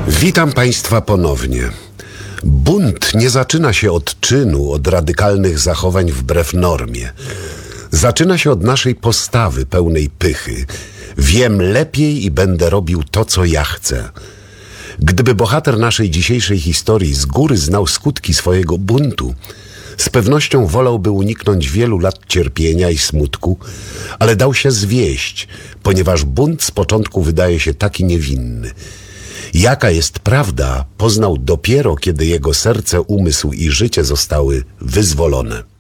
Witam Państwa ponownie. Bunt nie zaczyna się od czynu, od radykalnych zachowań wbrew normie. Zaczyna się od naszej postawy pełnej pychy. Wiem lepiej i będę robił to, co ja chcę. Gdyby bohater naszej dzisiejszej historii z góry znał skutki swojego buntu, z pewnością wolałby uniknąć wielu lat cierpienia i smutku, ale dał się zwieść, ponieważ bunt z początku wydaje się taki niewinny. Jaka jest prawda, poznał dopiero, kiedy jego serce, umysł i życie zostały wyzwolone.